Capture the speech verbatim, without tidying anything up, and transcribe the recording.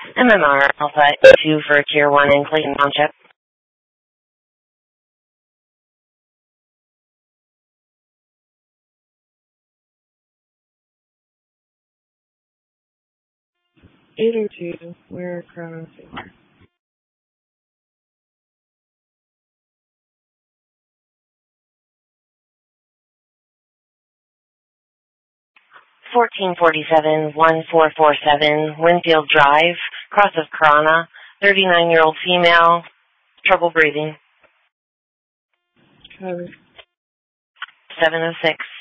M M R Alpha two for Tier one in Clayton Township. eight oh two, where Chrono City. fourteen forty-seven, one four four seven, Winfield Drive, Cross of Corona, thirty-nine-year-old female, trouble breathing. Copy. seven oh six.